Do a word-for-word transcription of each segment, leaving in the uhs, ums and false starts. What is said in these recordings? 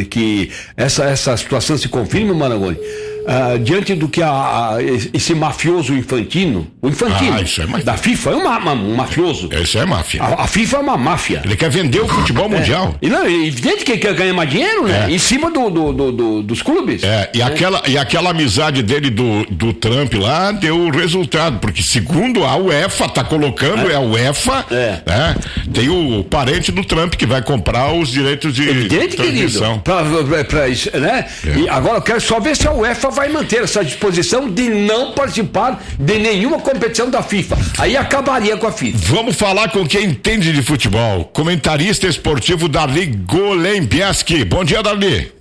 que essa, essa situação se confirme, Marangoni? Uh, diante do que a, a, esse mafioso Infantino, o Infantino ah, isso é da FIFA é um, ma, um mafioso. Isso é máfia. A, a FIFA é uma máfia. Ele quer vender o futebol mundial. É. E não, é evidente que ele quer ganhar mais dinheiro, né? É. Em cima do, do, do, do, dos clubes. É, e, é. aquela, e aquela amizade dele do, do Trump lá deu resultado, porque segundo a UEFA tá colocando, é, é a UEFA, é. Né? Tem o parente do Trump que vai comprar os direitos de evidente, transmissão. Pra, pra, pra isso, né? É. E agora eu quero só ver se a UEFA vai manter essa disposição de não participar de nenhuma competição da FIFA. Aí acabaria com a FIFA. Vamos falar com quem entende de futebol. Comentarista esportivo Darli Golembieski. Bom dia, Darli.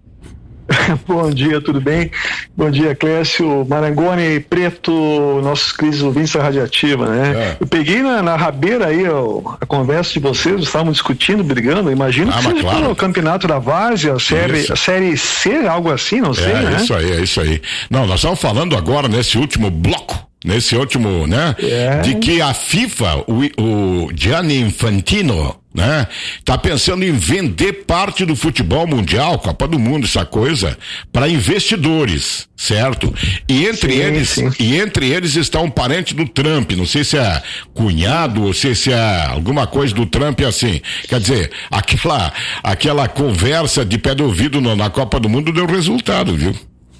Bom dia, tudo bem? Bom dia, Clécio, Marangoni, Preto, nossos queridos ouvintes da Radiativa, né? É. Eu peguei na, na rabeira aí ó, a conversa de vocês, estavam discutindo, brigando, imagino ah, que seja claro. Pelo campeonato da Várzea, a série, a série C, algo assim, não sei, é, né? É isso aí, é isso aí. Não, nós estamos falando agora nesse último bloco, nesse último, né? É. De que a FIFA, o, o Gianni Infantino, né? Tá pensando em vender parte do futebol mundial, Copa do Mundo, essa coisa, para investidores, certo? E entre sim, eles, sim. e entre eles está um parente do Trump, não sei se é cunhado ou se é alguma coisa do Trump assim. Quer dizer, aquela, aquela conversa de pé do ouvido no, na Copa do Mundo deu resultado, viu?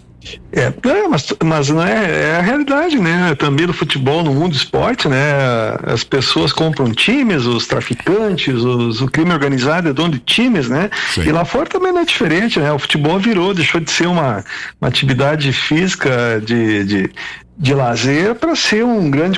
É, mas, mas não é, é a realidade, né? Também do futebol no mundo do esporte, né? As pessoas compram times, os traficantes, os, o crime organizado é dono de times, né? Sim. E lá fora também não é diferente, né? O futebol virou, deixou de ser uma, uma atividade física de, de de lazer para ser um grande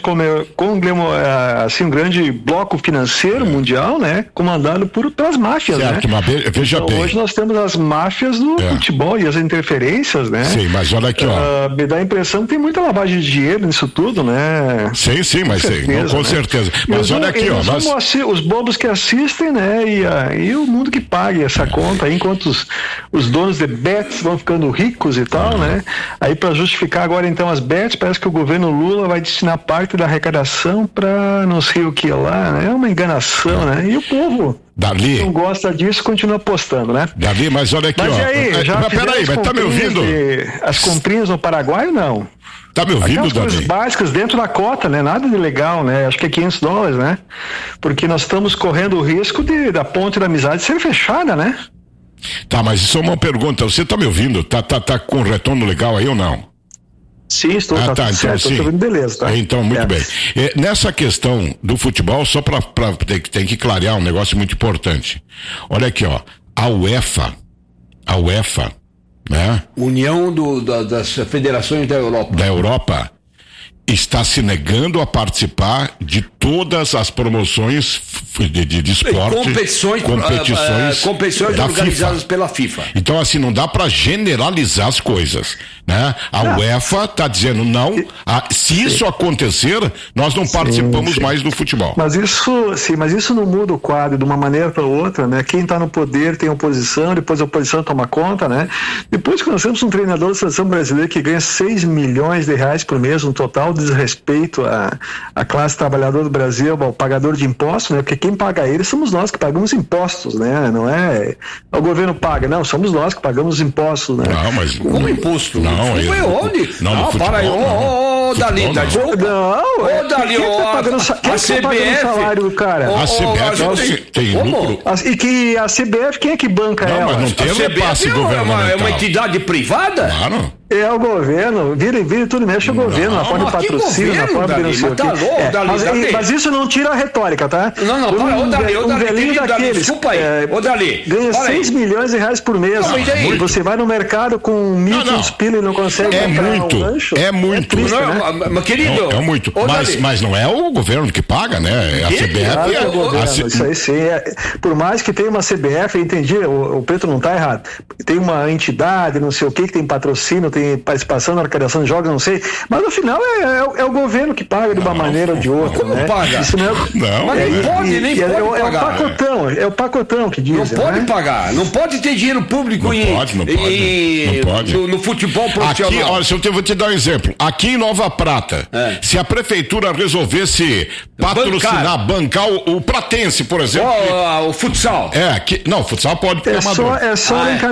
assim um grande bloco financeiro mundial, né, comandado por pelas máfias, certo, né? Mas veja então, bem. Hoje nós temos as máfias do é. futebol e as interferências, né? Sim, mas olha aqui, ó. Uh, me dá a impressão que tem muita lavagem de dinheiro nisso tudo, né? Sim, sim, mas com certeza. Sim, não, com né? certeza. Mas e olha aqui, ó. Nós... Assi- os bobos que assistem, né? E, a, e o mundo que paga essa é. conta aí, enquanto os, os donos de bets vão ficando ricos e tal, é. né? Aí para justificar agora então as bets, parece que o governo Lula vai destinar parte da arrecadação para não sei o que lá, né? É uma enganação, né? E o povo Darli, não gosta disso, continua apostando, né? Darli, mas olha aqui, mas ó. E aí, já mas peraí, mas tá me ouvindo? De, as comprinhas no Paraguai, não? Tá me ouvindo, Darli? Coisas básicas dentro da cota, né? Nada de legal, né? Acho que é quinhentos dólares, né? Porque nós estamos correndo o risco de, da ponte da amizade ser fechada, né? Tá, mas isso é uma pergunta. Você tá me ouvindo? Tá, tá, tá com retorno legal aí ou não? Sim, estou, ah, tá, tá, então, certo, sim. Estou beleza, tá? Então, muito é. bem. É, nessa questão do futebol, só para tem, tem que clarear um negócio muito importante. Olha aqui, ó, a UEFA, a UEFA, né? União do, da, das Federações da Europa. Da Europa está se negando a participar de todas as promoções de, de, de esporte, competições, competições, uh, uh, competições da organizadas FIFA. pela FIFA. Então, assim, não dá para generalizar as coisas, né? A não. UEFA está dizendo não. A, se sim. isso acontecer, nós não sim, participamos sim. mais do futebol. Mas isso, sim, mas isso não muda o quadro de uma maneira para outra, né? Quem está no poder tem oposição, depois a oposição toma conta, né? Depois que nós temos um treinador da seleção brasileira que ganha seis milhões de reais por mês, um total desrespeito à, à classe trabalhadora do Brasil, ao pagador de impostos, né? Porque quem paga ele somos nós que pagamos impostos, né? Não é o governo paga, não, somos nós que pagamos impostos, né? Não, mas como imposto? Não, foi onde? Não, não, para aí, ô, ô, Dali, tá desculpa. Não, ô, Dali, ô, a C B F, salário, cara. A C B F tem lucro. E que a C B F, quem é que banca não, ela? Mas não tem repasse governamental. É uma entidade privada? Claro. É o governo, vira e vira tudo mexe o governo, na forma de patrocínio, na forma de não sei o quê. Mas isso não tira a retórica, tá? Não, não, para, ô Dali, ô Dali, desculpa aí, ô Dali. Ganha seis milhões de reais por mês. E você vai no mercado com mil e quinhentos pila e não consegue é comprar muito, um lancho? É muito, é muito. Mas querido... É muito, mas, mas não é o governo que paga, né? É a C B F. Claro, é é o governo, C... Isso aí sim. É, por mais que tenha uma C B F, eu entendi, o, o Preto não está errado. Tem uma entidade, não sei o que, que tem patrocínio, tem participação na arrecadação de jogos, não sei. Mas no final é, é, é o governo que paga de uma não, maneira ou de outra. Como né? paga? Isso não é, não, mas nem pode, e, nem e pode é, pagar. É o pacotão, é o pacotão que diz. Não pode né? pagar, não pode ter dinheiro público não em, pode, não pode, em, não pode. No, no futebol profissional. Aqui, olha, se eu te, vou te dar um exemplo. Aqui em Nova Prata, é. se a prefeitura resolvesse patrocinar, bancar, bancar o, o Pratense, por exemplo. O, o futsal. É, que, não, o futsal pode. É só, é só ah, é.